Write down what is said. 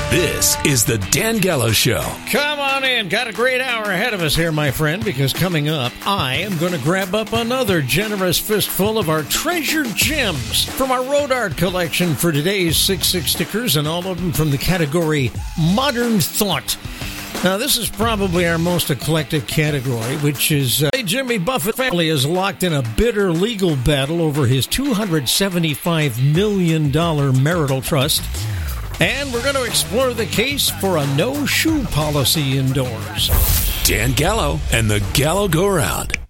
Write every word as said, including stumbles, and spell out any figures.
This is the Dan Gallo Show. Come on in. Got a great hour ahead of us here, my friend, because coming up, I am going to grab up another generous fistful of our treasured gems from our road art collection for today's six six stickers, and all of them from the category Modern Thought. Now, this is probably our most eclectic category, which is uh, Jimmy Buffett family is locked in a bitter legal battle over his two hundred seventy-five million dollars marital trust. And we're going to explore the case for a no-shoe policy indoors. Dan Gallo and the Gallo Go Round.